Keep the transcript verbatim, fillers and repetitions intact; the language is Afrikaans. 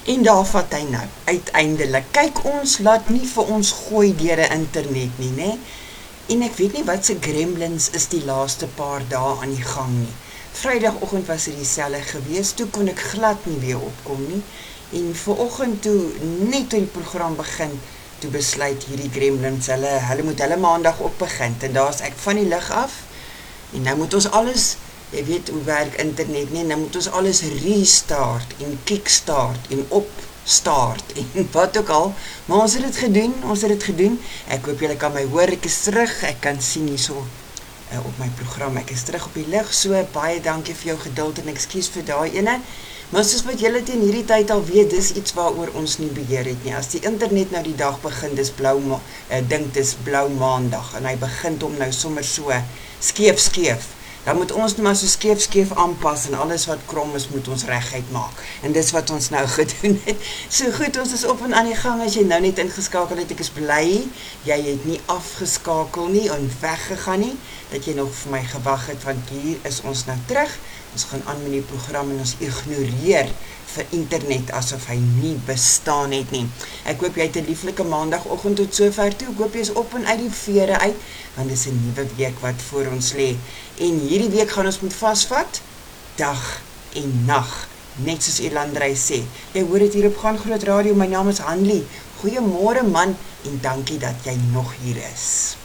En daar vat hy nou, uiteindelik. Kyk, ons laat nie vir ons gooi deur die internet nie, né? En ek weet nie wat se gremlins is die laaste paar dae aan die gang nie. Vrydagoggend was dit dieselfde gewees, toe kon ek glad nie weer opkom nie. En vanoggend toe, net toe die program begin, toe besluit hierdie gremlins, hulle, hulle moet hulle maandag op begin. En daar is ek van die lig af, en nou moet ons alles, jy weet hoe werk internet nie, nou moet ons alles restart, en kickstart, en opstart, en wat ook al, maar ons het het gedoen, ons het het gedoen, ek hoop julle kan my hoor, ek is terug, ek kan sien hier so, uh, op my program, ek is terug op die lig, so, baie dankie vir jou geduld, en ekskuus vir daai ene, maar soos wat julle teen hierdie tyd al weet, dis iets waaroor ons nie beheer het nie, as die internet nou die dag begin, dis blauw, uh, dink dis blauw maandag, en hy begin om nou sommer so, skeef skeef, dan moet ons nou maar so skeef skeef aanpas en alles wat krom is moet ons reguit maak. En dis wat ons nou gedoen het. So goed, ons is op en aan die gang as jy nou net ingeskakel het. Ek is bly jy het nie afgeskakel nie en weggegaan nie, dat jy nog vir my gewag het, want hier is ons nou terug. Ons gaan aan met die program en ons ignoreer vir internet asof hy nie bestaan het nie. Ek hoop jy het 'n lieflike maandagoggend tot sover toe. Ek hoop jy is op en uit die vere uit, want dis 'n nuwe week wat voor ons lê. En hierdie week gaan ons moet vasvat, dag en nag, net soos Elandrey sê. Jy hoor dit hier op Gaan Groot Radio, my naam is Hanlie. Goeiemôre man, en dankie dat jy nog hier is.